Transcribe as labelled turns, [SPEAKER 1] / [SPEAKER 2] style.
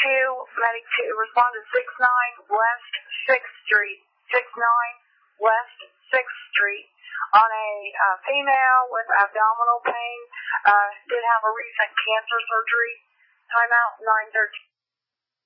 [SPEAKER 1] Medic 2, respond to 69 West 6th Street, 69 West 6th Street, on a female with abdominal pain, did have a recent cancer surgery. Timeout 9:13.